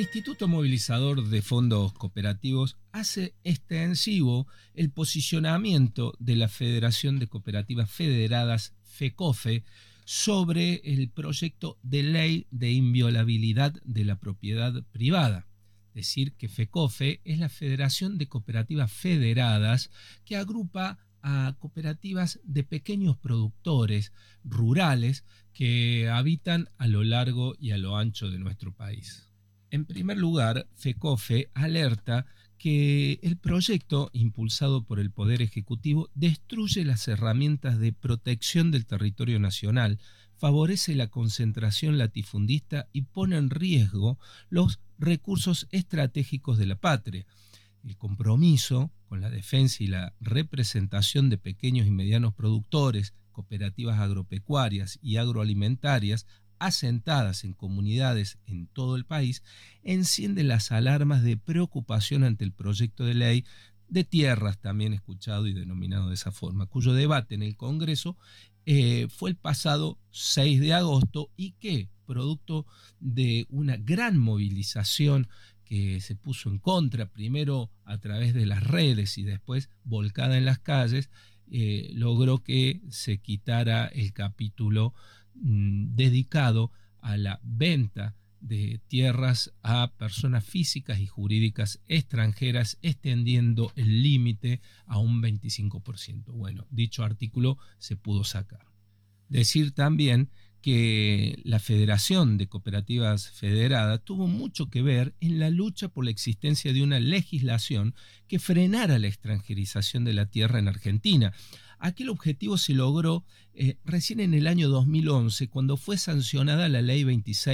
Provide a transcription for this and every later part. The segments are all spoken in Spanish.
Instituto Movilizador de Fondos Cooperativos hace extensivo el posicionamiento de la Federación de Cooperativas Federadas, FECOFE, sobre el proyecto de ley de inviolabilidad de la propiedad privada. Es decir, que FECOFE es la Federación de Cooperativas Federadas que agrupa a cooperativas de pequeños productores rurales que habitan a lo largo y a lo ancho de nuestro país. En primer lugar, FECOFE alerta que el proyecto impulsado por el Poder Ejecutivo destruye las herramientas de protección del territorio nacional, favorece la concentración latifundista y pone en riesgo los recursos estratégicos de la patria. El compromiso con la defensa y la representación de pequeños y medianos productores, cooperativas agropecuarias y agroalimentarias asentadas en comunidades en todo el país, enciende las alarmas de preocupación ante el proyecto de ley de tierras, también escuchado y denominado de esa forma, cuyo debate en el Congreso fue el pasado 6 de agosto y que, producto de una gran movilización que se puso en contra, primero a través de las redes y después volcada en las calles, logró que se quitara el capítulo dedicado a la venta de tierras a personas físicas y jurídicas extranjeras, extendiendo el límite a un 25%. Bueno, dicho artículo se pudo sacar. Decir también que la Federación de Cooperativas Federadas tuvo mucho que ver en la lucha por la existencia de una legislación que frenara la extranjerización de la tierra en Argentina. Aquel objetivo se logró recién en el año 2011, cuando fue sancionada la Ley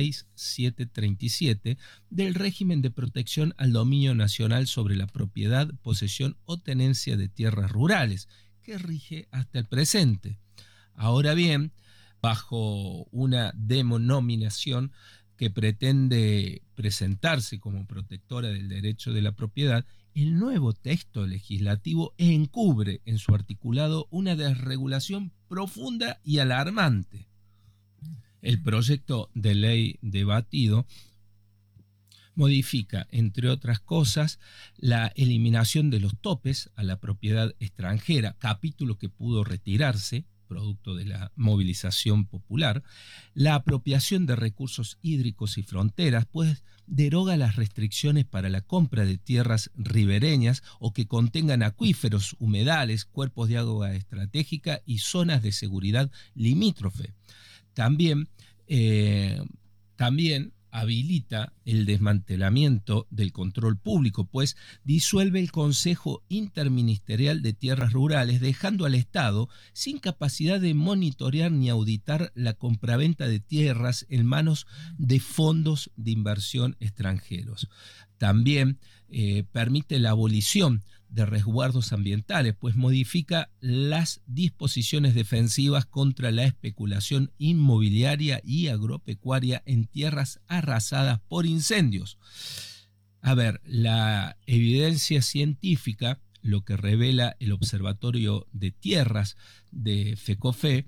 26737 del régimen de protección al dominio nacional sobre la propiedad, posesión o tenencia de tierras rurales, que rige hasta el presente. Ahora bien, bajo una denominación que pretende presentarse como protectora del derecho de la propiedad, el nuevo texto legislativo encubre en su articulado una desregulación profunda y alarmante. El proyecto de ley debatido modifica, entre otras cosas, la eliminación de los topes a la propiedad extranjera, capítulo que pudo retirarse producto de la movilización popular, la apropiación de recursos hídricos y fronteras, pues deroga las restricciones para la compra de tierras ribereñas o que contengan acuíferos, humedales, cuerpos de agua estratégica y zonas de seguridad limítrofe. También habilita el desmantelamiento del control público, pues disuelve el Consejo Interministerial de Tierras Rurales, dejando al Estado sin capacidad de monitorear ni auditar la compraventa de tierras en manos de fondos de inversión extranjeros. También permite la abolición de resguardos ambientales, pues modifica las disposiciones defensivas contra la especulación inmobiliaria y agropecuaria en tierras arrasadas por incendios. A ver, la evidencia científica, lo que revela el Observatorio de Tierras de FECOFE,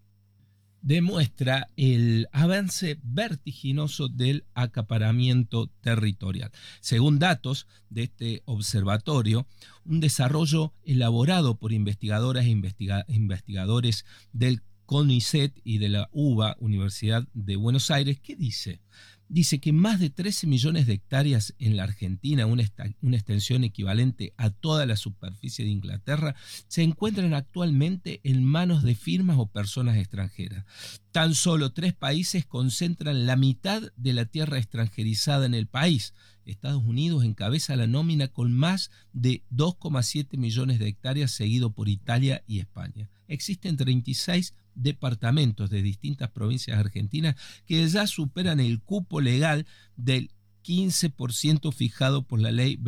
demuestra el avance vertiginoso del acaparamiento territorial. Según datos de este observatorio, un desarrollo elaborado por investigadoras e investigadores del CONICET y de la UBA, Universidad de Buenos Aires, ¿qué dice? Dice que más de 13 millones de hectáreas en la Argentina, una extensión equivalente a toda la superficie de Inglaterra, se encuentran actualmente en manos de firmas o personas extranjeras. Tan solo 3 países concentran la mitad de la tierra extranjerizada en el país. Estados Unidos encabeza la nómina con más de 2,7 millones de hectáreas, seguido por Italia y España. Existen 36 departamentos de distintas provincias argentinas que ya superan el cupo legal del 15% fijado por la ley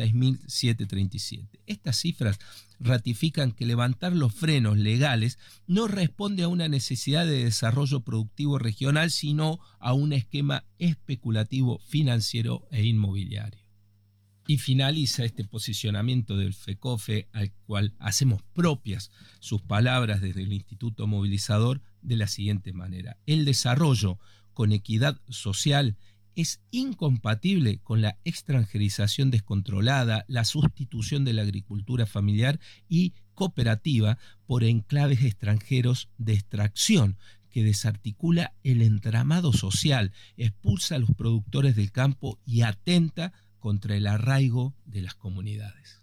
26.737. Estas cifras ratifican que levantar los frenos legales no responde a una necesidad de desarrollo productivo regional, sino a un esquema especulativo financiero e inmobiliario. Y finaliza este posicionamiento del FECOFE, al cual hacemos propias sus palabras desde el Instituto Movilizador, de la siguiente manera: el desarrollo con equidad social es incompatible con la extranjerización descontrolada, la sustitución de la agricultura familiar y cooperativa por enclaves extranjeros de extracción, que desarticula el entramado social, expulsa a los productores del campo y atenta contra el arraigo de las comunidades.